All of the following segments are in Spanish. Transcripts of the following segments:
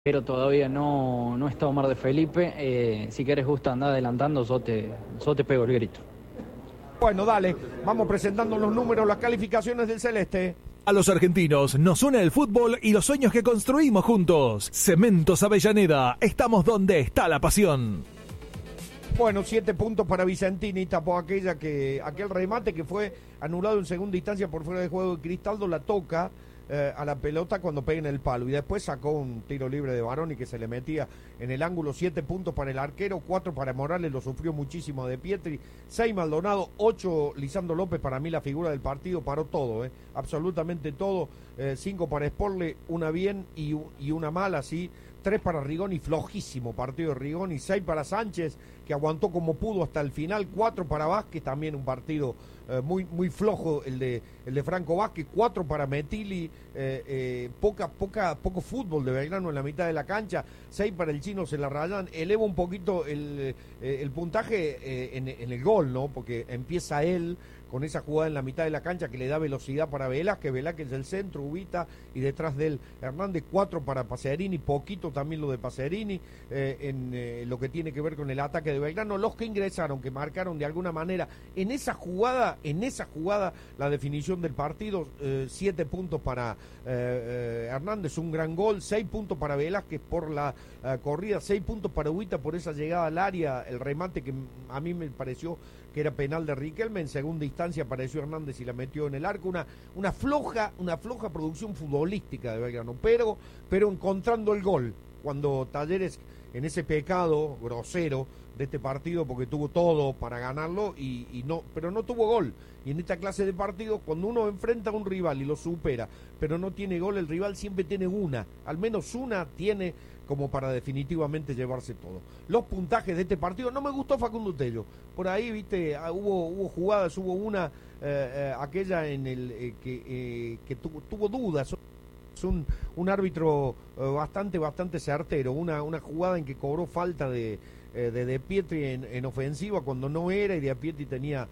pero todavía no está Omar de Felipe. Si querés gusto andar adelantando, yo te pego el grito. Bueno, dale, vamos presentando los números, las calificaciones del Celeste. A los argentinos nos une el fútbol y los sueños que construimos juntos. Cementos Avellaneda, estamos donde está la pasión. Bueno, 7 puntos para Vicentini, tapó aquel remate que fue anulado en segunda instancia por fuera de juego. Cristaldo la toca a la pelota cuando pega en el palo y después sacó un tiro libre de Baroni que se le metía en el ángulo. 7 puntos para el arquero, 4 para Morales, lo sufrió muchísimo De Pietri, 6 Maldonado, 8 Lisandro López, para mí la figura del partido, paró todo, absolutamente todo. 5 para Sporle, una bien y una mala, sí. 3 para Rigoni, flojísimo partido de Rigoni. 6 para Sánchez, que aguantó como pudo hasta el final. 4 para Vázquez, también un partido muy flojo el de Franco Vázquez. 4 para Metilli, poco fútbol de Belgrano en la mitad de la cancha. 6 para el Chino Celarrayán. Eleva un poquito el puntaje en el gol, ¿no? Porque empieza él con esa jugada en la mitad de la cancha que le da velocidad para Velázquez del centro, Ubita, y detrás de él Hernández. 4 para Pacerini, poquito también lo de Pacerini, en lo que tiene que ver con el ataque de Belgrano. Los que ingresaron, que marcaron de alguna manera en esa jugada la definición del partido. 7 puntos para Hernández, un gran gol. 6 puntos para Velázquez por la corrida, 6 puntos para Ubita por esa llegada al área, el remate que a mí me pareció que era penal de Riquelme. En segunda instancia apareció Hernández y la metió en el arco. Una floja producción futbolística de Belgrano, pero encontrando el gol cuando Talleres, en ese pecado grosero de este partido, porque tuvo todo para ganarlo pero no tuvo gol. Y en esta clase de partidos, cuando uno enfrenta a un rival y lo supera, pero no tiene gol, el rival siempre tiene al menos una tiene, como para definitivamente llevarse todo. Los puntajes de este partido, no me gustó Facundo Tello. Por ahí, viste, hubo jugadas, hubo una, aquella en el que tuvo dudas. Es un árbitro bastante certero. Una jugada en que cobró falta de Pietri en ofensiva cuando no era, y De Pietri tenía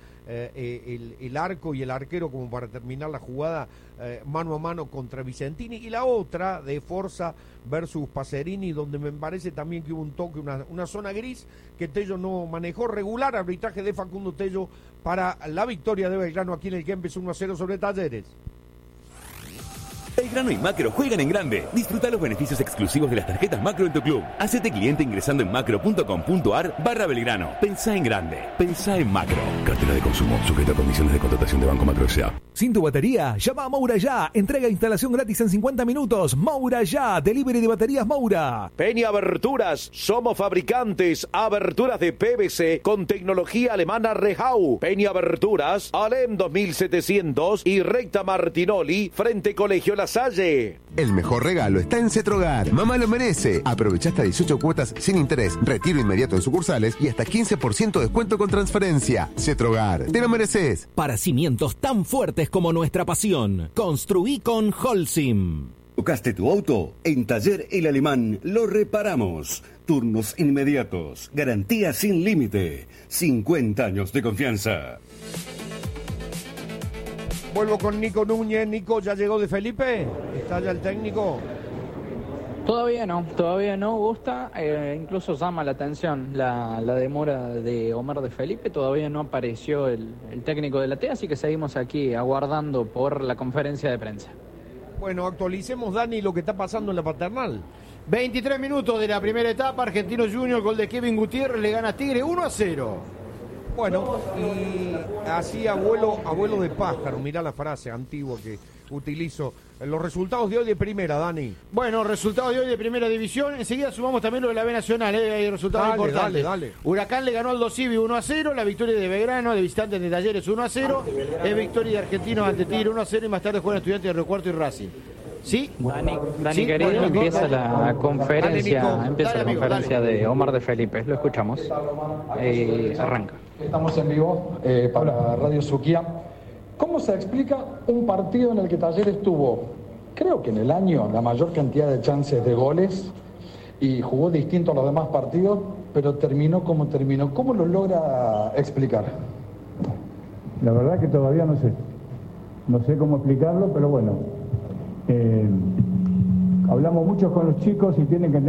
el arco y el arquero como para terminar la jugada mano a mano contra Vicentini. Y la otra de Forza versus Pacerini, donde me parece también que hubo un toque, una zona gris que Tello no manejó. Regular arbitraje de Facundo Tello para la victoria de Belgrano aquí en el Kempes, 1-0 sobre Talleres. Belgrano y Macro juegan en grande. Disfruta los beneficios exclusivos de las tarjetas Macro en tu club. Hacete cliente ingresando en macro.com.ar/Belgrano. Pensá en grande. Pensá en Macro. Cartera de consumo. Sujeta a condiciones de contratación de Banco Macro S.A. Sin tu batería, llama a Moura Ya. Entrega e instalación gratis en 50 minutos. Moura Ya. Delivery de baterías Moura. Peña Aberturas. Somos fabricantes. Aberturas de PVC con tecnología alemana Rehau. Peña Aberturas. Alem 2700 y Recta Martinoli. Frente Colegio La Salle. El mejor regalo está en Cetrogar. Mamá lo merece. Aprovecha hasta 18 cuotas sin interés, retiro inmediato en sucursales y hasta 15% de descuento con transferencia. Cetrogar, te lo mereces. Para cimientos tan fuertes como nuestra pasión, construí con Holcim. ¿Tocaste tu auto? En Taller El Alemán lo reparamos. Turnos inmediatos, garantía sin límite, 50 años de confianza. Vuelvo con Nico Núñez. Nico, ¿ya llegó de Felipe? ¿Está ya el técnico? Todavía no gusta, incluso llama la atención la demora de Omar de Felipe. Todavía no apareció el técnico de la TEA, así que seguimos aquí aguardando por la conferencia de prensa. Bueno, actualicemos, Dani, lo que está pasando en la Paternal. 23 minutos de la primera etapa, Argentino Junior, gol de Kevin Gutiérrez, le gana a Tigre 1-0. Bueno, y así abuelo de pájaro, mirá la frase antigua que utilizo. Los resultados de hoy de primera, Dani. Bueno, resultados de hoy de primera división. Enseguida sumamos también lo de la B Nacional, hay resultados importantes. Dale. Huracán le ganó al Aldo Civi 1-0, la victoria de Belgrano, de visitantes de Talleres 1-0, es victoria de Argentinos ante Tigre 1-0 y más tarde juegan Estudiantes de Río Cuarto y Racing. ¿Sí? Dani ¿Sí? querido, Bueno, empieza la conferencia, dale, de Omar de Felipe. Lo escuchamos. Arranca. Estamos en vivo para Radio Suquía. ¿Cómo se explica un partido en el que Talleres tuvo, creo que en el año, la mayor cantidad de chances de goles y jugó distinto a los demás partidos, pero terminó como terminó? ¿Cómo lo logra explicar? La verdad que todavía no sé cómo explicarlo, pero bueno, hablamos mucho con los chicos y tienen que